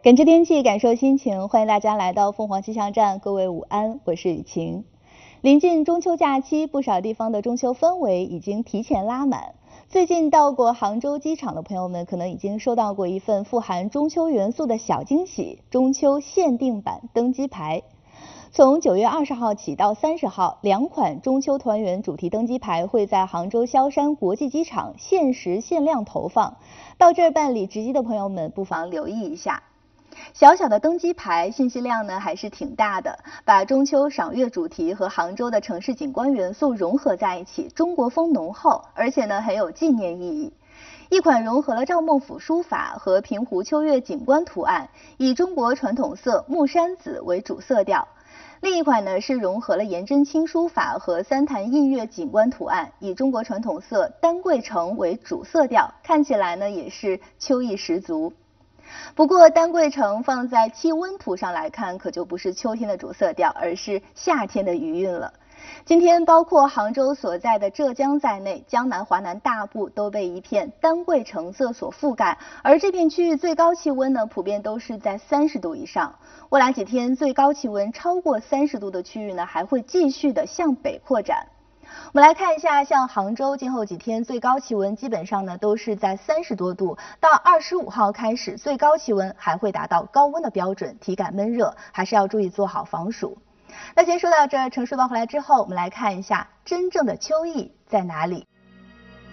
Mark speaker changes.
Speaker 1: 感知天气，感受心情，欢迎大家来到凤凰气象站，各位午安，我是雨晴。临近中秋假期，不少地方的中秋氛围已经提前拉满。最近到过杭州机场的朋友们，可能已经收到过一份富含中秋元素的小惊喜——中秋限定版登机牌。从9月20号起到30号，2款中秋团圆主题登机牌会在杭州萧山国际机场限时限量投放。到这儿办理值机的朋友们，不妨留意一下。小小的登机牌信息量呢还是挺大的，把中秋赏月主题和杭州的城市景观元素融合在一起，中国风浓厚，而且呢很有纪念意义。一款融合了赵孟俯书法和平湖秋月景观图案，以中国传统色木山紫为主色调。另一款呢是融合了颜真卿书法和三潭印月景观图案，以中国传统色丹桂橙为主色调，看起来呢也是秋意十足。不过丹桂橙放在气温图上来看，可就不是秋天的主色调，而是夏天的余韵了。今天包括杭州所在的浙江在内，江南华南大部都被一片丹桂橙色所覆盖，而这片区域最高气温呢，普遍都是在30度以上。未来几天最高气温超过30度的区域呢，还会继续的向北扩展。我们来看一下，像杭州今后几天最高气温基本上呢都是在30多度，到25号开始最高气温还会达到高温的标准，体感闷热，还是要注意做好防暑。那先说到这儿，城市报回来之后，我们来看一下真正的秋意在哪里。